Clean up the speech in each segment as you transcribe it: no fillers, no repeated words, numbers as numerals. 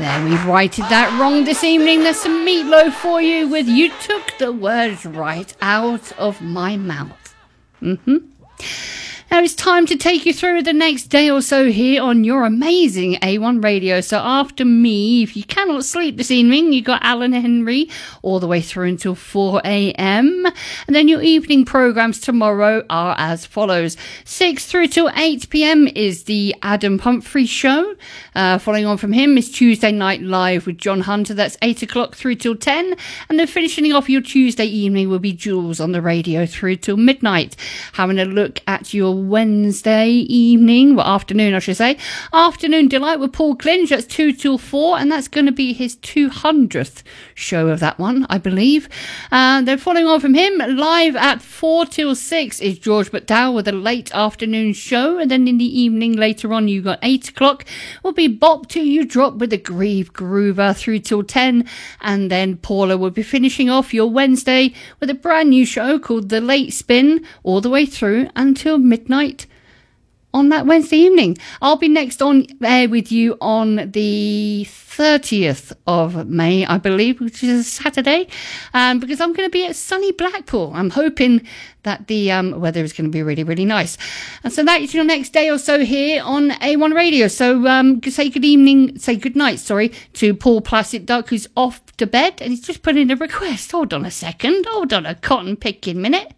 Yeah, we've righted that wrong this evening. There's some Meatloaf for you with You Took the Words Right Out of My Mouth. Now it's time to take you through the next day or so here on your amazing A1 radio. So after me, if you cannot sleep this evening, you got Alan Henry all the way through until 4 a.m. And then your evening programmes tomorrow are as follows. 6 through till 8 p.m. is the Adam Pumphrey Show. Following on from him is Tuesday Night Live with John Hunter. That's 8 o'clock through till 10. And then finishing off your Tuesday evening will be Jules on the radio through till midnight. Having a look at your Wednesday evening, well, afternoon I should say, Afternoon Delight with Paul Clinch. That's 2 till 4, and that's going to be his 200th show of that one, I believe. Then following on from him, live at 4 till 6 is George McDowell with a late afternoon show, and then in the evening later on you got 8 o'clock will be Bop Till You Drop with the Grieve Groover through till 10, and then Paula will be finishing off your Wednesday with a brand new show called The Late Spin all the way through until midnight on that Wednesday evening. I'll be next on air with you on the 30th of May, I believe, which is a Saturday, because I'm going to be at sunny Blackpool. I'm hoping that the weather is going to be really, really nice. And so that is your next day or so here on A1 Radio. So say good evening, say good night, to Paul Placid Duck, who's off to bed, and he's just put in a request. Hold on a second. Hold on a cotton picking minute.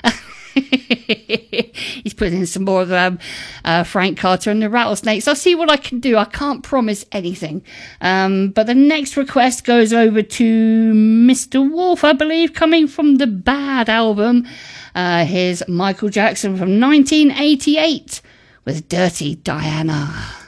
He's put in some more of Frank Carter and the Rattlesnakes. I'll see what I can do. I can't promise anything. But the next request goes over to Mr. Wolf, I believe, coming from the Bad album. Here's Michael Jackson from 1988 with Dirty Diana.